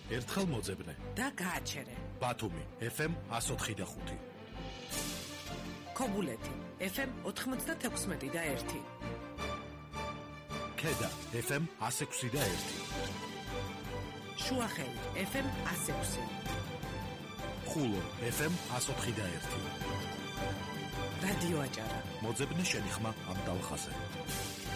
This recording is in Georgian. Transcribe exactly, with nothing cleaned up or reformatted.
ერთხელ მოძებნე და გააჩერე. ბათუმი ეფ ემ εκατს ოთხი და ხუთი. ქობულეთი ეფ ემ ოთხმოცდათექვსმეტი და ერთი. ქედა ეფ ემ εκას ექვსი და ერთი. შუახევი ეფ ემ εκას ექვსი. ხულო ეფ ემ εκას ოთხი და ერთი. რადიო აჭარა. მოძებნე შენი ხმა ამ ტალხაზე.